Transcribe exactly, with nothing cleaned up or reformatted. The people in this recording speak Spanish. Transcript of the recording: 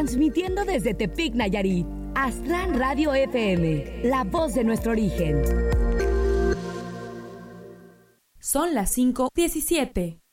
Transmitiendo desde Tepic, Nayarit. Aztlán Radio F M, la voz de nuestro origen. Son las cinco diecisiete.